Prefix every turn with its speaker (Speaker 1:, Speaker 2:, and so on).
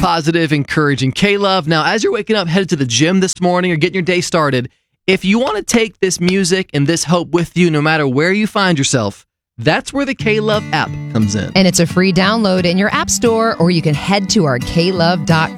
Speaker 1: positive, encouraging K-Love. Now, as you're waking up, headed to the gym this morning or getting your day started, if you want to take this music and this hope with you no matter where you find yourself, that's where the K-Love app comes in.
Speaker 2: And it's a free download in your app store, or you can head to our klove.com